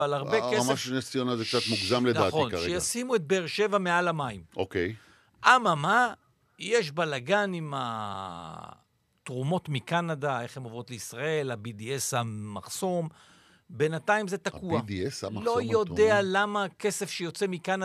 אבל הרבה כסף... ממש נס ציונה זה קצת מוגזם לדעתי נכון, כרגע. שישימו את באר שבע מעל המים. אוקיי. אממה, יש בלגן עם התרומות מקנדה, איך הן עוברות לישראל, ה-BDS המחסום, בינתיים זה תקוע. ה-BDS המחסום. לא יודע למה כסף שיוצא מקנדה